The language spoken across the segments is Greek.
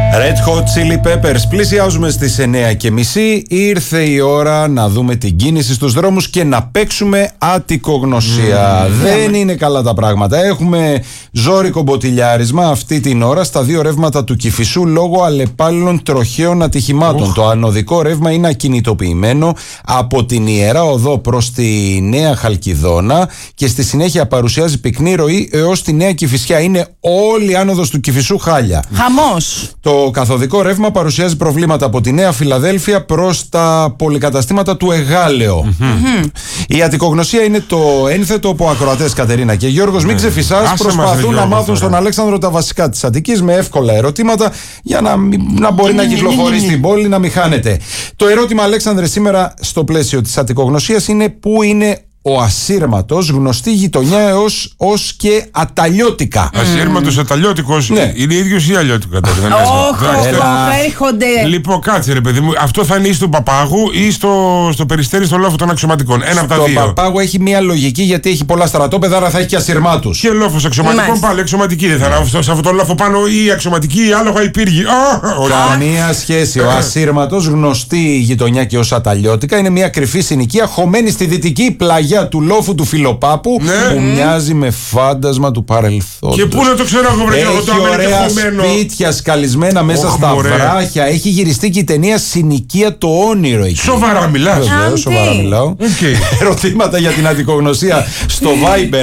Red Hot Chili Peppers. Πλησιάζουμε στις 9:30. Ήρθε η ώρα να δούμε την κίνηση στους δρόμους και να παίξουμε αττικογνωσία. Δεν είναι καλά τα πράγματα. Έχουμε ζώρικο μποτιλιάρισμα αυτή την ώρα στα δύο ρεύματα του Κηφισού λόγω αλλεπάλληλων τροχαίων ατυχημάτων. Το ανωδικό ρεύμα είναι ακινητοποιημένο από την Ιερά Οδό προς τη Νέα Χαλκιδόνα και στη συνέχεια παρουσιάζει πυκνή ροή έως τη Νέα Κηφισιά. Είναι όλη η άνοδος του Κηφισού χάλια. Χαμός. Το καθοδικό ρεύμα παρουσιάζει προβλήματα από τη Νέα Φιλαδέλφια προς τα πολυκαταστήματα του Εγάλεο. Η αττικογνωσία είναι το ένθετο που ακροατές, Κατερίνα και Γιώργος, μην ξεφυσάς, προσπαθούν να μάθουν στον Αλέξανδρο τα βασικά της Αττικής με εύκολα ερωτήματα για να μπορεί να κυκλοφορεί στην πόλη, να μην χάνεται. Το ερώτημα, Αλέξανδρε, σήμερα στο πλαίσιο της αττικογνωσίας είναι πού είναι ο Ασύρματος, γνωστή γειτονιά ως και Αταλιώτικα. Ασύρματος, Αταλιώτικος, ναι. Είναι ίδιος ή αλλιώτικο? Έρχονται. Λοιπόν, κάτσε ρε παιδί μου, αυτό θα είναι ή στον Παπάγου ή στο Περιστέρι, στο λόφο των αξιωματικών. Ένα από τα δύο. Το Παπάγου έχει μια λογική γιατί έχει πολλά στρατόπεδα, άρα θα έχει και ασυρμάτους. Και λόφος αξιωματικών, πάλι αξιωματική. Δεν θα είναι σε αυτό το λόφο πάνω ή αξιωματική ή άλογα ή πύργη. Καμία σχέση. Ο Ασύρματος, γνωστή γειτονιά και ως Αταλιώτικα, είναι μια κρυφή συνοικία χωμένη στη δυτική πλαγιά του λόφου του Φιλοπάπου, που μοιάζει με φάντασμα του παρελθόντος. Και πού να το ξέρω εγώ, βρε, εγώ το ωραία σπίτια σκαλισμένα μέσα στα βράχια. Έχει γυριστεί και η ταινία Συνοικία το όνειρο εκεί. Σοβαρά μιλάς? Βεβαίως, σοβαρά μιλάω. Ερωτήματα για την αττικογνωσία στο Viber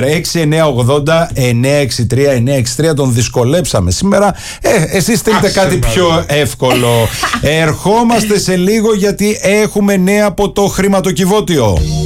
6980-963-963. Τον δυσκολέψαμε σήμερα. Εσείς στείλτε κάτι πιο εύκολο. Ερχόμαστε σε λίγο γιατί έχουμε νέα από το χρηματοκιβώτιο.